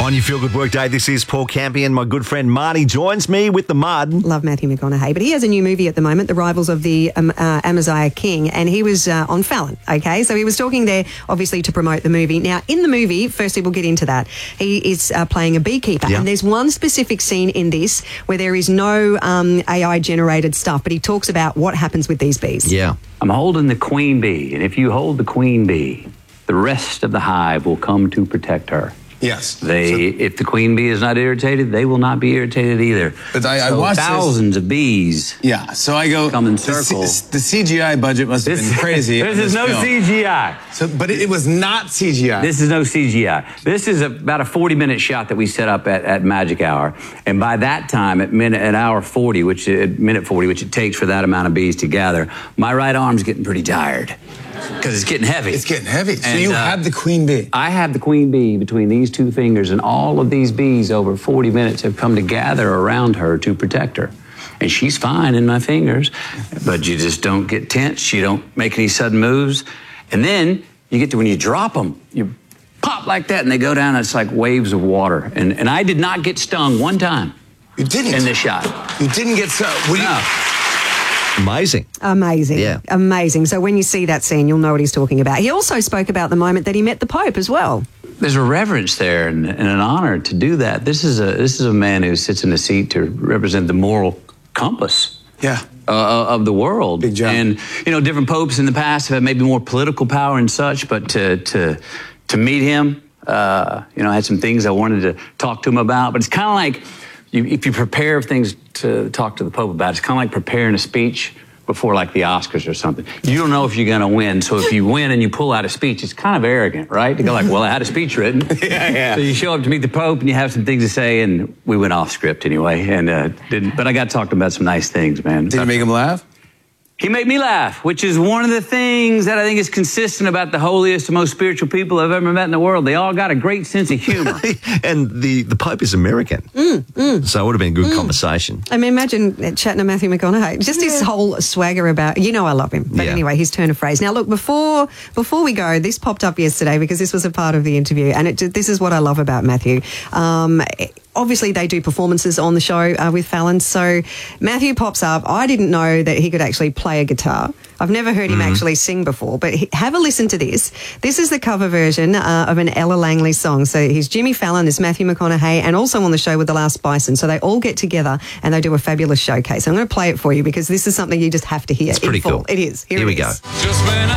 On your Feel Good Work Day, this is Paul Campion. My good friend Marty joins me with the mud. Love Matthew McConaughey, but he has a new movie at the moment, The Rivals of the Amaziah King, and he was on Fallon, okay? So he was talking there, obviously, to promote the movie. Now, in the movie, firstly, we'll get into that. He is playing a beekeeper, and there's one specific scene in this where there is no AI-generated stuff, but he talks about what happens with these bees. Yeah. I'm holding the queen bee, and if you hold the queen bee, the rest of the hive will come to protect her. Yes. If the queen bee is not irritated, they will not be irritated either. But I watched thousands of bees. Yeah, so I go, come in circles. The CGI budget must have been crazy. This is no CGI. But it was not CGI. This is no CGI. This is about a 40-minute shot that we set up at Magic Hour. And by that time, at minute 40, which it takes for that amount of bees to gather, my right arm's getting pretty tired. Because it's getting heavy. It's getting heavy. So you have the queen bee. I have the queen bee between these two fingers, and all of these bees over 40 minutes have come to gather around her to protect her. And she's fine in my fingers, but you just don't get tense. You don't make any sudden moves. And then you get to when you drop them, you pop like that, and they go down, and it's like waves of water. And I did not get stung one time. You didn't? In this shot. You didn't get stung? No. Amazing. Yeah. Amazing. So when you see that scene, you'll know what he's talking about. He also spoke about the moment that he met the Pope as well. There's a reverence there and an honor to do that. This is a man who sits in a seat to represent the moral compass. Yeah. Of the world. Big job. And, different popes in the past have had maybe more political power and such, but to meet him, I had some things I wanted to talk to him about. But it's kind of like, if you prepare things to talk to the Pope about, it's kind of like preparing a speech before like the Oscars or something. You don't know if you're going to win. So if you win and you pull out a speech, it's kind of arrogant, right? To go like, well, I had a speech written. Yeah. So you show up to meet the Pope and you have some things to say, and we went off script anyway. And but I got to talk to him about some nice things, man. Did you make him laugh? He made me laugh, which is one of the things that I think is consistent about the holiest and most spiritual people I've ever met in the world. They all got a great sense of humor. And the Pope is American. So it would have been a good conversation. I mean, imagine chatting to Matthew McConaughey. Just his whole swagger about, I love him. But anyway, his turn of phrase. Now, look, before we go, this popped up yesterday because this was a part of the interview. And this is what I love about Matthew. Obviously, they do performances on the show with Fallon. So Matthew pops up. I didn't know that he could actually play a guitar. I've never heard him actually sing before, but have a listen to this. This is the cover version of an Ella Langley song. So he's Jimmy Fallon, there's Matthew McConaughey, and also on the show with The Last Bison. So they all get together and they do a fabulous showcase. I'm going to play it for you because this is something you just have to hear. It's pretty cool. It is. Here we go. Just when I